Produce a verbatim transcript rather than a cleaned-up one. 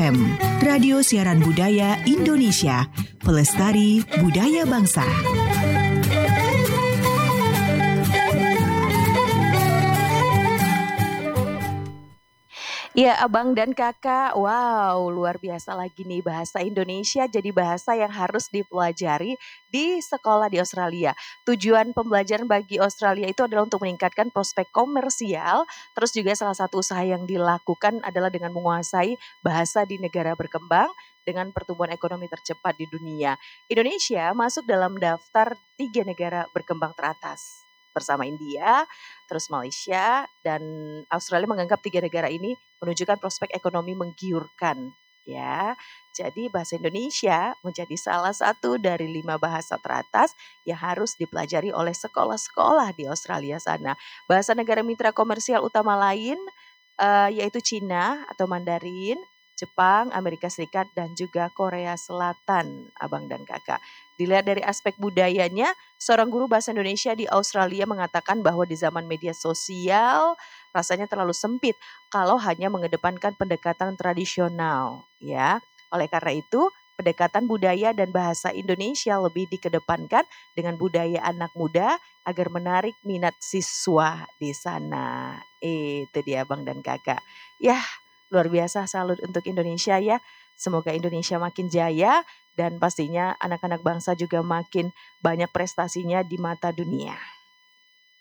M, Radio Siaran Budaya Indonesia, pelestari budaya bangsa. Iya, Abang dan Kakak, wow luar biasa lagi nih, bahasa Indonesia jadi bahasa yang harus dipelajari di sekolah di Australia. Tujuan pembelajaran bagi Australia itu adalah untuk meningkatkan prospek komersial, terus juga salah satu usaha yang dilakukan adalah dengan menguasai bahasa di negara berkembang dengan pertumbuhan ekonomi tercepat di dunia. Indonesia masuk dalam daftar tiga negara berkembang teratas bersama India, terus Malaysia, dan Australia menganggap tiga negara ini menunjukkan prospek ekonomi menggiurkan, ya. Jadi bahasa Indonesia menjadi salah satu dari lima bahasa teratas yang harus dipelajari oleh sekolah-sekolah di Australia sana. Bahasa negara mitra komersial utama lain, eee, yaitu Cina atau Mandarin, Jepang, Amerika Serikat, dan juga Korea Selatan, Abang dan Kakak. Dilihat dari aspek budayanya, seorang guru bahasa Indonesia di Australia mengatakan bahwa di zaman media sosial rasanya terlalu sempit kalau hanya mengedepankan pendekatan tradisional, ya. Oleh karena itu, pendekatan budaya dan bahasa Indonesia lebih dikedepankan dengan budaya anak muda agar menarik minat siswa di sana. Itu dia Abang dan Kakak. Yah, luar biasa, salut untuk Indonesia ya. Semoga Indonesia makin jaya dan pastinya anak-anak bangsa juga makin banyak prestasinya di mata dunia.